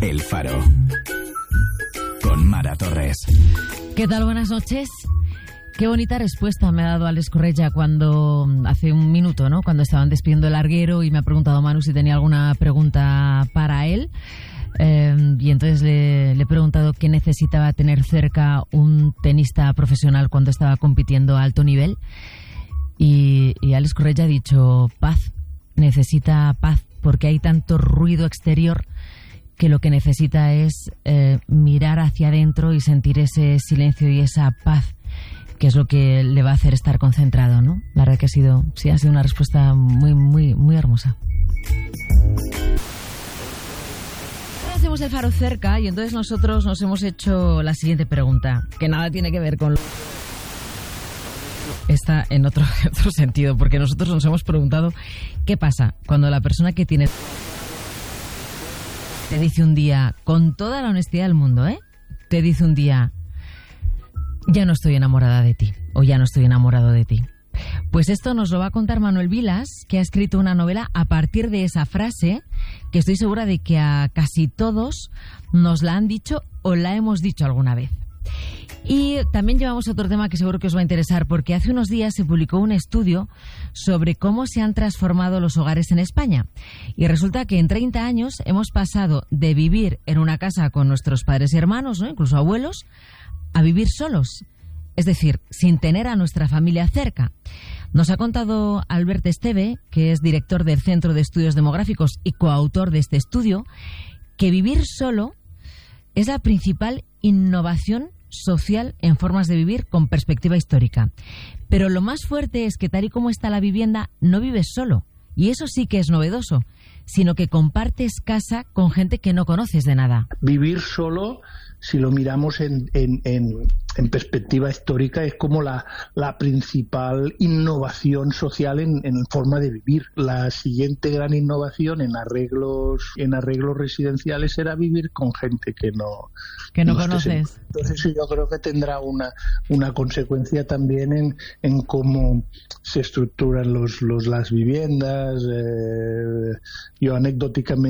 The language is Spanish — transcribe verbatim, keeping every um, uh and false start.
El Faro. Con Mara Torres. ¿Qué tal? Buenas noches. Qué bonita respuesta me ha dado Alex Correia cuando, hace un minuto, ¿no? Cuando estaban despidiendo el larguero y me ha preguntado Manu si tenía alguna pregunta para él. Eh, y entonces le, le he preguntado qué necesitaba tener cerca un tenista profesional cuando estaba compitiendo a alto nivel. Y, y Alex Correia ha dicho paz. Necesita paz porque hay tanto ruido exterior que lo que necesita es eh, mirar hacia adentro y sentir ese silencio y esa paz, que es lo que le va a hacer estar concentrado, ¿no? La verdad que ha sido, sí, ha sido una respuesta muy, muy, muy hermosa. Ahora hacemos el Faro cerca y entonces nosotros nos hemos hecho la siguiente pregunta, que nada tiene que ver con lo... Está en otro, otro sentido, porque nosotros nos hemos preguntado qué pasa cuando la persona que tiene... te dice un día, con toda la honestidad del mundo, ¿eh? Te dice un día... ya no estoy enamorada de ti, o ya no estoy enamorado de ti. Pues esto nos lo va a contar Manuel Vilas, que ha escrito una novela a partir de esa frase, que estoy segura de que a casi todos nos la han dicho o la hemos dicho alguna vez. Y también llevamos otro tema que seguro que os va a interesar, porque hace unos días se publicó un estudio sobre cómo se han transformado los hogares en España. Y resulta que en treinta años hemos pasado de vivir en una casa con nuestros padres y hermanos, ¿no? Incluso abuelos, a vivir solos, es decir, sin tener a nuestra familia cerca. Nos ha contado Albert Esteve, que es director del Centro de Estudios Demográficos y coautor de este estudio, que vivir solo es la principal innovación social en formas de vivir con perspectiva histórica. Pero lo más fuerte es que tal y como está la vivienda, no vives solo, y eso sí que es novedoso, sino que compartes casa con gente que no conoces de nada. Vivir solo, si lo miramos en, en, en, en perspectiva histórica, es como la, la principal innovación social en, en forma de vivir. La siguiente gran innovación en arreglos en arreglos residenciales era vivir con gente que no, que no, no En... conoces. Entonces yo creo que tendrá una, una consecuencia también en, en cómo se estructuran los, los, las viviendas. Eh, yo anecdóticamente